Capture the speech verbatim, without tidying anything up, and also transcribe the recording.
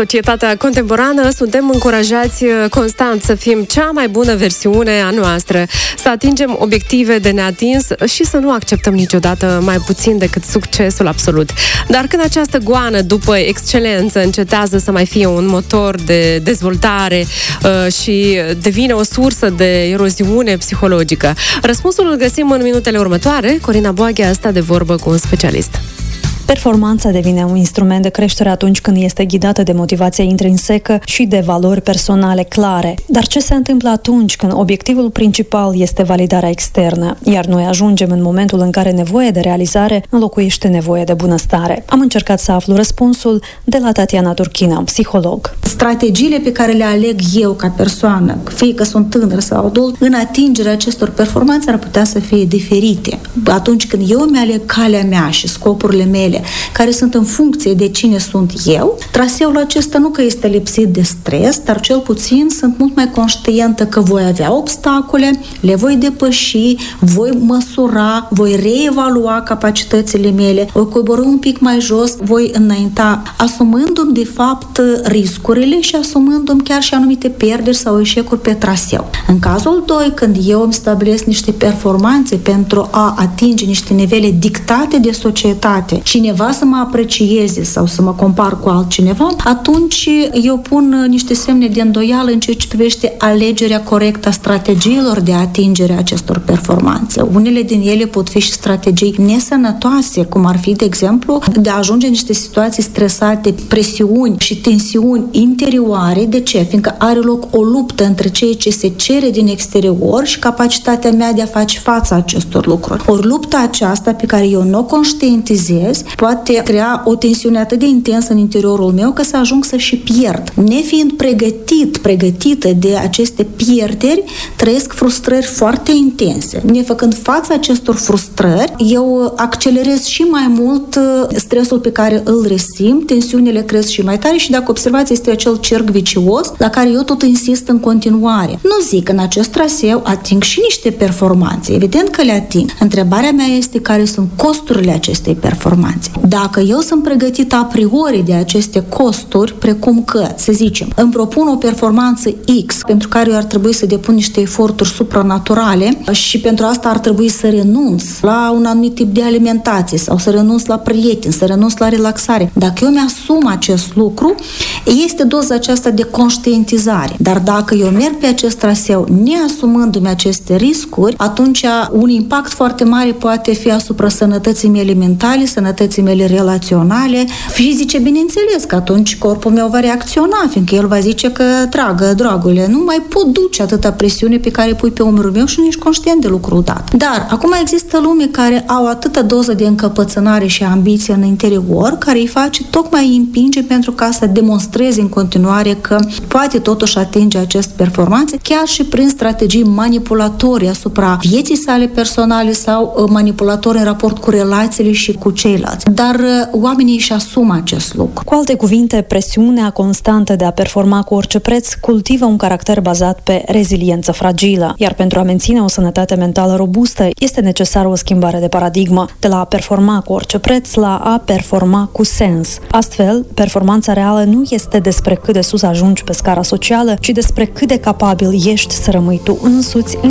societatea contemporană suntem încurajați constant să fim cea mai bună versiune a noastră, să atingem obiective de neatins și să nu acceptăm niciodată mai puțin decât succesul absolut. Dar când această goană după excelență încetează să mai fie un motor de dezvoltare uh, și devine o sursă de eroziune psihologică? Răspunsul îl găsim în minutele următoare. Corina Boaghea a stat de vorbă cu un specialist. Performanța devine un instrument de creștere atunci când este ghidată de motivația intrinsecă și de valori personale clare. Dar ce se întâmplă atunci când obiectivul principal este validarea externă, iar noi ajungem în momentul în care nevoia de realizare înlocuiește nevoia de bunăstare? Am încercat să aflu răspunsul de la Tatiana Turchina, psiholog. Strategiile pe care le aleg eu ca persoană, fie că sunt tânăr sau adult, în atingerea acestor performanțe ar putea să fie diferite. Atunci când eu mi-aleg calea mea și scopurile mele, care sunt în funcție de cine sunt eu, traseul acesta nu că este lipsit de stres, dar cel puțin sunt mult mai conștientă că voi avea obstacole, le voi depăși, voi măsura, voi reevalua capacitățile mele, voi coborî un pic mai jos, voi înainta, asumându-mi de fapt riscurile și asumându-mi chiar și anumite pierderi sau eșecuri pe traseu. În cazul doi, când eu îmi stabilesc niște performanțe pentru a atinge niște nivele dictate de societate, cineva să mă aprecieze sau să mă compar cu altcineva, atunci eu pun niște semne de îndoială în ceea ce privește alegerea corectă a strategiilor de atingere a acestor performanțe. Unele din ele pot fi și strategii nesănătoase, cum ar fi, de exemplu, de a ajunge în niște situații stresate, presiuni și tensiuni interioare. De ce? Fiindcă are loc o luptă între ceea ce se cere din exterior și capacitatea mea de a face față acestor lucruri. Ori lupta aceasta pe care eu nu o conștientizez poate crea o tensiune atât de intensă în interiorul meu că să ajung să și pierd. Nefiind pregătit, pregătită de aceste pierderi, trăiesc frustrări foarte intense. Nefăcând față acestor frustrări, eu accelerez și mai mult stresul pe care îl resimt, tensiunile cresc și mai tare și, dacă observați, este acel cerc vicios la care eu tot insist în continuare. Nu zic că în acest traseu ating și niște performanțe. Evident că le ating. Întrebarea mea este care sunt costurile acestei performanțe. Dacă eu sunt pregătită a priori de aceste costuri, precum că, să zicem, îmi propun o performanță X pentru care eu ar trebui să depun niște eforturi supranaturale și pentru asta ar trebui să renunț la un anumit tip de alimentație sau să renunț la prieteni, să renunț la relaxare. Dacă eu mi-asum acest lucru, este doza aceasta de conștientizare. Dar dacă eu merg pe acest traseu neasumându-mi aceste riscuri, atunci un impact foarte mare poate fi asupra sănătății mele mentale, sănătății mele relaționale, fizice, bineînțeles, că atunci corpul meu va reacționa, fiindcă el va zice că, dragă, dragule, nu mai pot duce atâta presiune pe care pui pe umărul meu și nu ești conștient de lucrul dat. Dar acum există lume care au atâta doză de încăpățânare și ambiție în interior, care îi face tocmai îi împinge pentru ca să demonstreze în continuare că poate totuși atinge aceste performanțe, chiar și prin strategii manipulatorii asupra vieții sale personale sau manipulatori în raport cu relațiile și cu ceilalți. Dar oamenii își asumă acest lucru. Cu alte cuvinte, presiunea constantă de a performa cu orice preț cultivă un caracter bazat pe reziliență fragilă, iar pentru a menține o sănătate mentală robustă este necesară o schimbare de paradigmă, de la a performa cu orice preț la a performa cu sens. Astfel, performanța reală nu este despre cât de sus ajungi pe scara socială, ci despre cât de capabil ești să rămâi tu însuți în